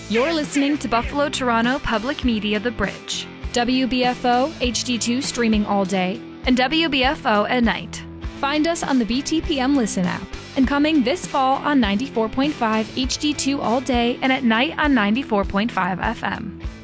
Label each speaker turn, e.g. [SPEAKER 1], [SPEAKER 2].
[SPEAKER 1] You're listening to Buffalo Toronto Public Media The Bridge. WBFO HD2 streaming all day and WBFO at night. Find us on the BTPM Listen app and coming this fall on 94.5 HD2 all day and at night on 94.5 FM.